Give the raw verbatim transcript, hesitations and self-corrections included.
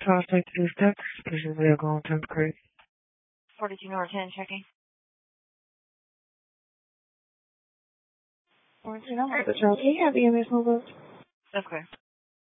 Charles Lake East Texas, this is vehicle on tenth Creek. forty-two North ten, checking. forty-two North, Charles, can you have the M S mobile? Okay.